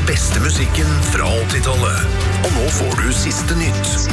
beste musikken fra 80-tallet. Og nå får du siste nytt.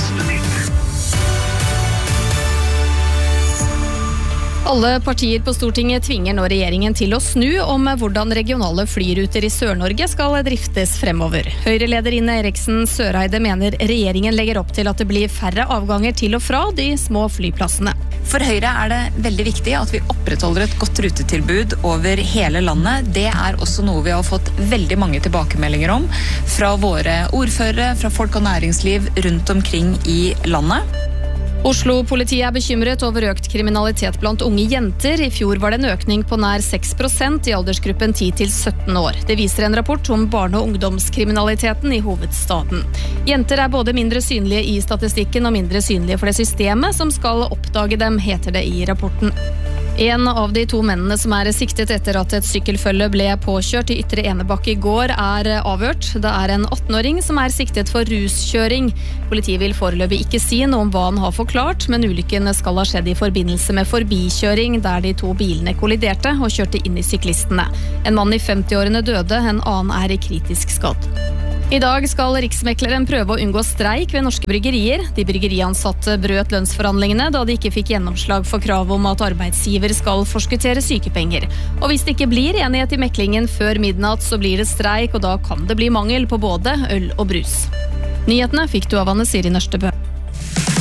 Alle partier på Stortinget tvinger nå regjeringen til å snu om hvordan regionale flyruter i Sør-Norge skal driftes fremover. Høyre-leder Ine Eriksen Søreide mener regjeringen legger opp til at det blir færre avganger til og fra de små flyplassene. For Høyre er det veldig viktig at vi opprettholder et godt rutetilbud over hele landet. Det er også noe vi har fått veldig mange tilbakemeldinger om fra våre ordførere, fra folk og næringsliv rundt omkring i landet. Oslo-politiet er bekymret over økt kriminalitet blant unge jenter. I fjor var det en økning på nær 6% i aldersgruppen 10 til 17 år. Det viser en rapport om barne- og ungdomskriminaliteten i hovedstaden. Jenter er både mindre synlige i statistikken og mindre synlige for det systemet som skal oppdage dem, heter det i rapporten. En av de 2 mennene som er siktet etter at et sykkelfølge ble påkjørt i Ytre Enebakke i går er avhørt. Det er en 18-åring som er siktet for ruskjøring. Politiet vil foreløpig ikke si noe om hva han har forklart, men ulykken skal ha skjedd i forbindelse med forbikjøring der de 2 bilene kolliderte og kjørte inn i syklistene. En mann i 50-årene døde, en annen er kritisk skadd. I dag skal Riksmekleren prøve å unngå streik ved norske bryggerier. De bryggeriansatte brøt lønnsforhandlingene da de ikke fikk gjennomslag for krav om at arbeidsgiver skal forskuttere sykepenger. Og hvis det ikke blir enighet i meklingen før midnatt, så blir det streik, og da kan det bli mangel på både øl og brus. Nyhetene fikk du av Anne Siri Nørstebø.